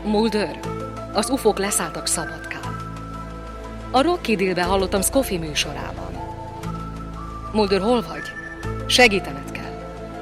Mulder, az ufók leszálltak Szabadkán. A Rocky Dealben hallottam Scofield műsorában. Mulder, hol vagy? Segítened